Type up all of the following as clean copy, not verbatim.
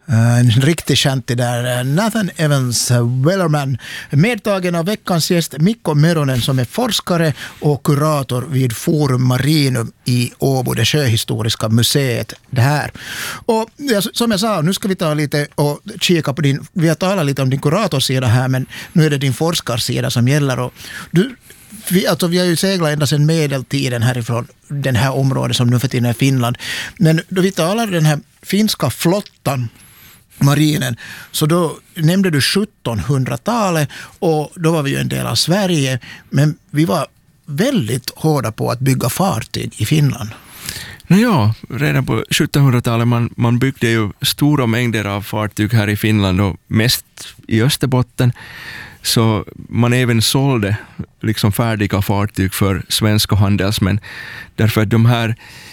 En riktigt shanty där. Nathan Evans Wellerman, medtagen av veckans gäst Mikko Meronen som är forskare och kurator vid Forum Marinum i Åbo, det sjöhistoriska museet. Det här. Och som jag sa, nu ska vi ta lite och kika på din, vi har talat lite om din kuratorsida här, men nu är det din forskarsida som gäller. Och vi har ju seglat ända sedan medeltiden härifrån den här området som nu för tiden är Finland. Men då vi talar den här finska flottan, marinen, så då nämnde du 1700-talet och då var vi ju en del av Sverige, men vi var väldigt hårda på att bygga fartyg i Finland. Ja, redan på 1700-talet man byggde ju stora mängder av fartyg här i Finland och mest i Österbotten, så man även sålde liksom färdiga fartyg för svenska handelsmän, därför att de här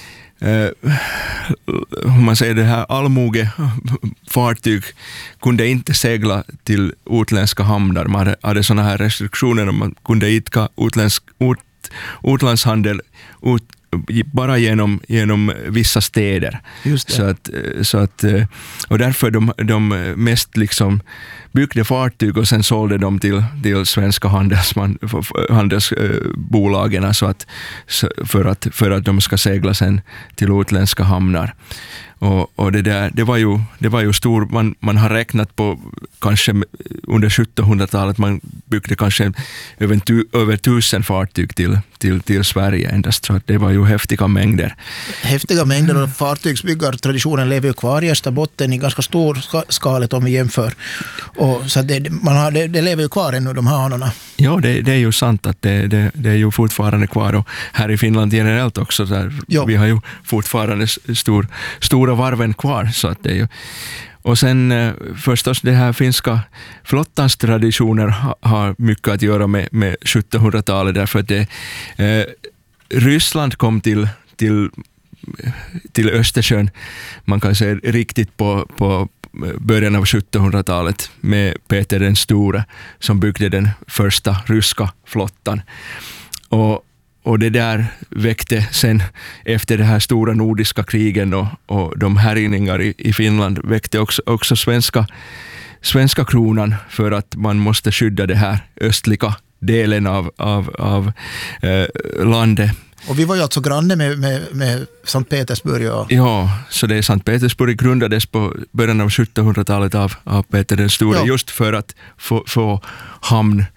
man säger det här allmogefartyg kunde inte segla till utländska hamnar. Man hade såna här restriktioner om man kunde idka utlandshandel bara genom vissa städer. Just det. Så att och därför de mest liksom byggde fartyg och sen sålde dem till svenska handelsbolagen för att de ska segla sen till utländska hamnar. Och det var ju stor, man har räknat på kanske under 1700-talet man byggde kanske över 1000 fartyg till Sverige endast, så att det var ju häftiga mängder. Häftiga mängder, och fartygsbyggartraditionen lever ju kvar i Österbotten i ganska stor skalet om vi jämför. Och så det lever ju kvar ännu, de här anorna. Ja, det är ju sant att det är ju fortfarande kvar, och här i Finland generellt också där vi har ju fortfarande stora varven kvar, så att det är ju. Och sen förstås det här finska flottans traditioner har mycket att göra med 1700-talet, därför att Ryssland kom till Östersjön, man kan säga riktigt på början av 1700-talet med Peter den store som byggde den första ryska flottan. Och det där väckte sen efter det här stora nordiska krigen och de härjningar i Finland väckte också svenska kronan, för att man måste skydda det här östliga delen av landet. Och vi var ju alltså granne med Sankt Petersburg. Ja, så det är Sankt Petersburg grundades på början av 1700-talet av Peter den store, just för att få hamn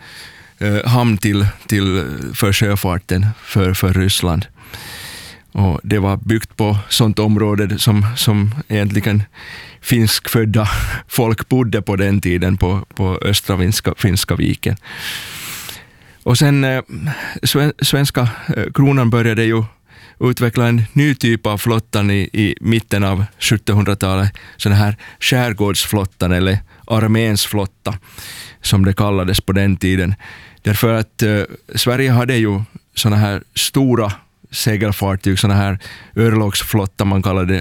för sjöfarten för Ryssland. Och det var byggt på sånt område som egentligen finskfödda folk bodde på den tiden på östra finska viken. Och sen svenska kronan började ju utveckla en ny typ av flottan i mitten av 1700-talet, sån här skärgårdsflottan eller arméns flotta som det kallades på den tiden. Därför att Sverige hade ju såna här stora segelfartyg, såna här örlogsflotta man kallade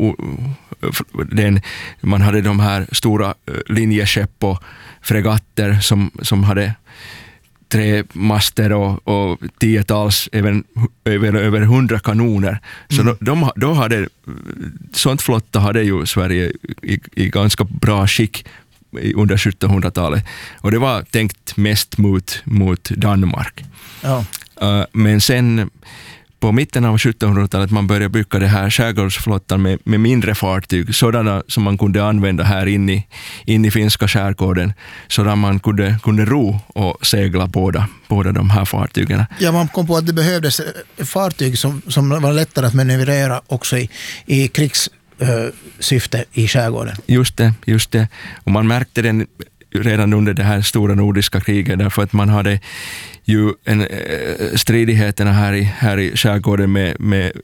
den. Man hade de här stora linjeskepp och fregatter som hade 3 master och 10-tals, över 100 kanoner. Så då hade sånt flotta hade ju Sverige i ganska bra skick under 1700-talet. Och det var tänkt mest mot Danmark. Ja. Men sen på mitten av 1700-talet man började bygga det här skärgårdsflottan med mindre fartyg, sådana som man kunde använda här in i finska skärgården, så att man kunde ro och segla båda de här fartygen. Ja, man kom på att det behövdes fartyg som var lättare att manövrera också i krigssyfte i skärgården. Just det. Och man märkte den redan under det här stora nordiska kriget, därför att man hade ju stridigheterna här i skärgården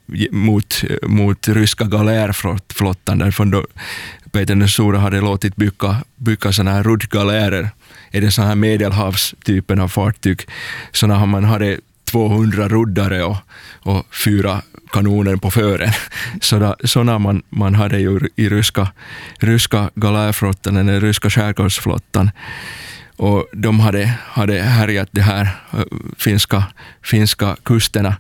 mot ryska galärflottan, därför då Peter den store hade låtit bygga såna här ruddgalärer, är det såna här medelhavstypen av fartyg, såna man hade 200 ruddare och 4 kanoner på fören. Sådana man hade ju i ryska galärflottan eller ryska skärgårdsflottan. Och de hade härjat det här finska kusterna.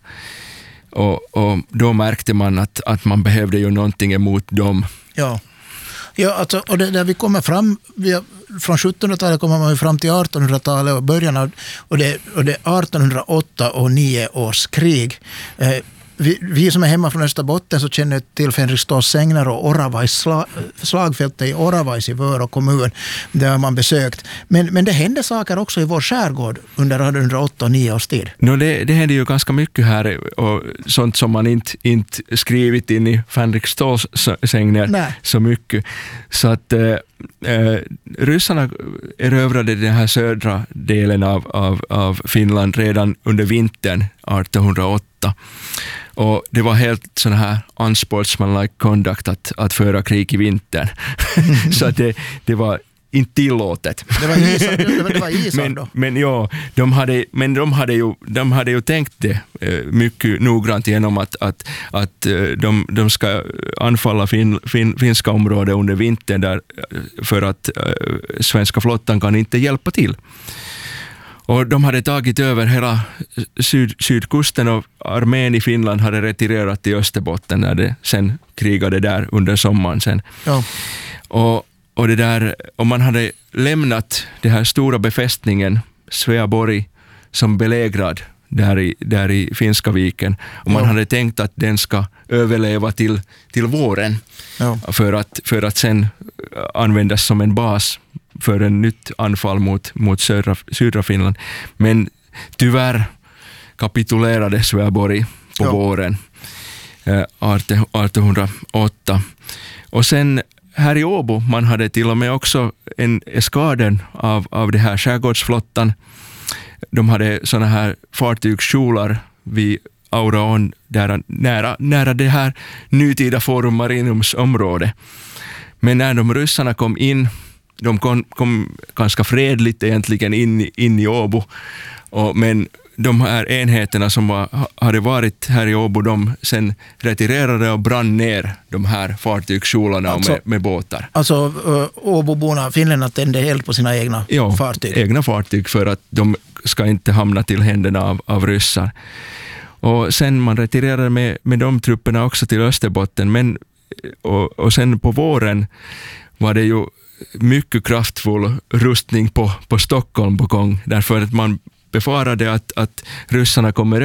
Och då märkte man att man behövde ju någonting emot dem. Ja. Ja, alltså, och där vi kommer fram, från 1700-talet kommer man ju fram till 1800-talet och början av, och det 1808 och 9 års krig. Vi som är hemma från Österbotten så känner till Fänriksdals sängner och Oravais slagfältet i Oravais i Vörå kommun. Där har man besökt. Men det hände saker också i vår skärgård under 1808 och 9 års tid. Det hände ju ganska mycket här och sånt som man inte skrivit in i Fänriksdals sängner så mycket. Så att ryssarna erövrade den här södra delen av Finland redan under vintern 1808. Och det var helt sån här unsportsmanlike conduct att föra krig i vintern. Så att det var inte tillåtet. Det var isar då. Men ja, de hade ju tänkt det mycket noggrant genom att de ska anfalla finska områden under vintern där, för att svenska flottan kan inte hjälpa till. Och de hade tagit över hela sydkusten och armén i Finland hade retirerat till Österbotten när det sen krigade där under sommaren sen. Ja. Och man hade lämnat den här stora befästningen Sveaborg som belägrad där i Finska viken. Och man hade tänkt att den ska överleva till våren för att sen användas som en bas för en nytt anfall mot södra Finland. Men tyvärr kapitulerade Sveaborg på våren 1808. Och sen här i Åbo, man hade till och med också en eskaden av det här skärgårdsflottan. De hade såna här fartygskjolar vid Auraån där nära det här nutida Forum Marinums område. Men när de ryssarna kom in, de kom ganska fredligt egentligen in i Åbo. Men de här enheterna som hade varit här i Åbo, de sen retirerade och brann ner de här fartygskjolarna alltså, med båtar. Alltså Åboborna, finländarna tände helt på sina egna fartyg? Ja, egna fartyg för att de ska inte hamna till händerna av ryssar. Och sen man retirerade med de trupperna också till Österbotten. Och sen på våren var det ju mycket kraftfull rustning på Stockholm på gång, därför att man befarade att ryssarna kommer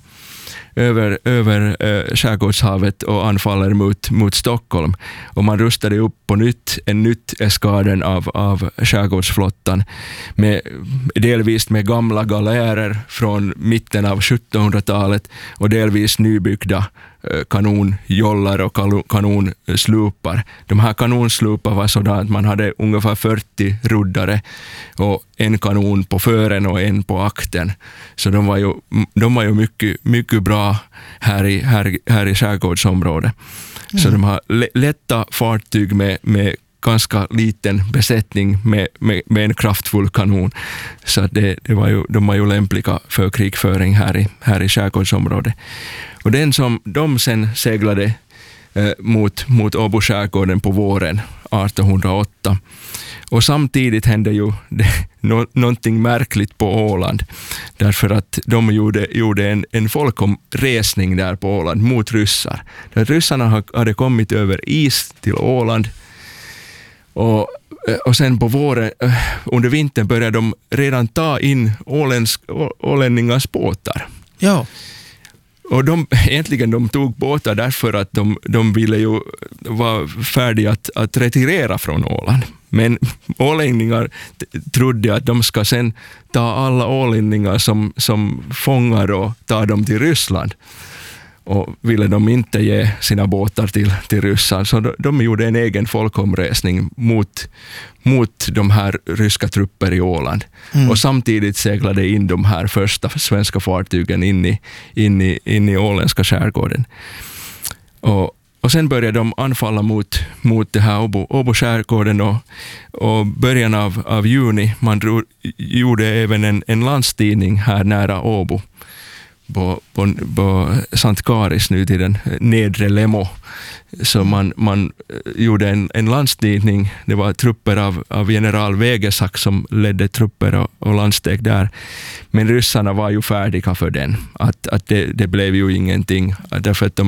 över skärgårdshavet och anfaller mot Stockholm. Och man rustade upp på en nytt eskaden av skärgårdsflottan delvis med gamla galärer från mitten av 1700-talet och delvis nybyggda kanonjollar och kanonslupar. De här kanonslupar var sådana att man hade ungefär 40 ruddare och en kanon på fören och en på akten. Så de var ju mycket bra här i skärgårdsområdet. Så de har lätta fartyg med ganska liten besättning med en kraftfull kanon. Så de var ju lämpliga för krigföring här i skärgårdsområdet. Och de sen seglade mot Åbo skärgården på våren 1808. Och samtidigt hände ju någonting märkligt på Åland. Därför att de gjorde en folkomresning där på Åland mot ryssar. Där ryssarna hade kommit över is till Åland. Och sen på våren, under vintern började de redan ta in ålänningars båtar. Ja. Och de tog båtar därför att de ville ju vara färdiga att retirera från Åland. Men ålänningar trodde att de ska sen ta alla ålänningar som fångar och ta dem till Ryssland. Och ville de inte ge sina båtar till ryssar, så de gjorde en egen folkomresning mot de här ryska trupper i Åland. Och samtidigt seglade in de här första svenska fartygen in i åländska skärgården. Och sen började de anfalla mot det här Åbo skärgården och början av juni man gjorde även en landstigning här nära Åbo på Sankt Karis nu till den nedre Lemo. Så man gjorde en landstigning. Det var trupper av general Vegesak som ledde trupper och landsteg där. Men ryssarna var ju färdiga för den. Att det blev ju ingenting. Därför att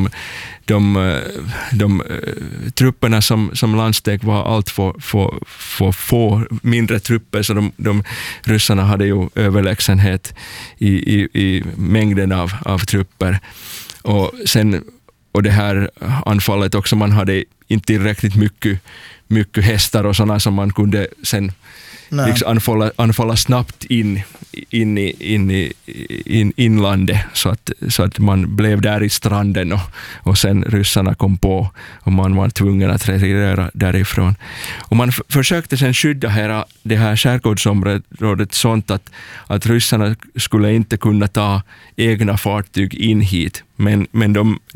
de trupperna som landsteg var allt för få mindre trupper, så de ryssarna hade ju överlägsenhet i mängden av trupper. Och det här anfallet också, man hade inte tillräckligt mycket hästar och sådana som man kunde sen liksom anfalla snabbt in i inlandet, så att man blev där i stranden och sen ryssarna kom på och man var tvungen att retirera därifrån. Och man försökte sen skydda det här skärgårdsområdet sånt att ryssarna skulle inte kunna ta egna fartyg in hit, men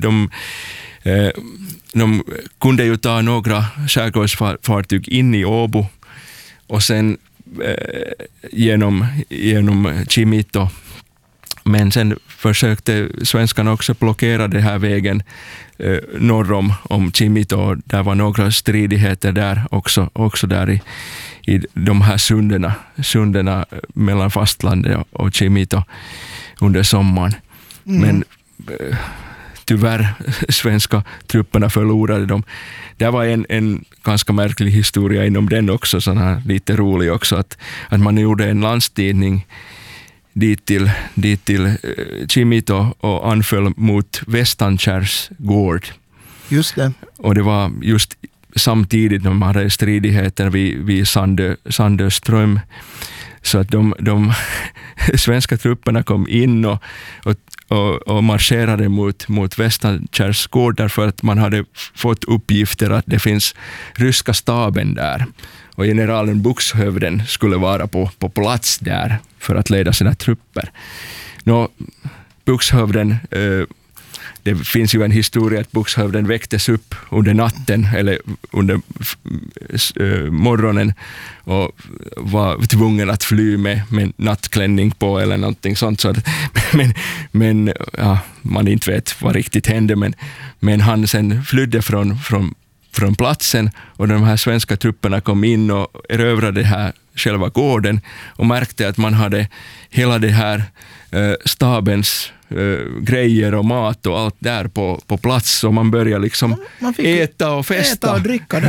de kunde ju ta några skärgårdsfartyg in i Åbo och sen genom Chimito. Men sen försökte svenskarna också blockera den här vägen norr om Chimito. Där var några stridigheter där också där i de här sunderna mellan fastlandet och Chimito under sommaren. Men tyvärr svenska trupperna förlorade dem. Det var en ganska märklig historia inom den också, sån här lite rolig också, att man gjorde en landstigning dit till Chimito och anföll mot Västankärrs gård. Just det. Och det var just samtidigt när man hade stridigheter vid Sandöström, så att de svenska trupperna kom in och marscherade mot Västankärrs gård, därför att man hade fått uppgifter att det finns ryska staben där. Och generalen Buxhövden skulle vara på plats där för att leda sina trupper. Buxhövden, det finns ju en historia att Buxhövden väcktes upp under natten eller under morgonen och var tvungen att fly med nattklänning på eller någonting sånt. Men man inte vet vad riktigt hände, men han sen flydde från platsen, och de här svenska trupperna kom in och erövrade här själva gården och märkte att man hade hela det här stabens grejer och mat och allt där på plats, och man började liksom äta och festa. Äta och dricka.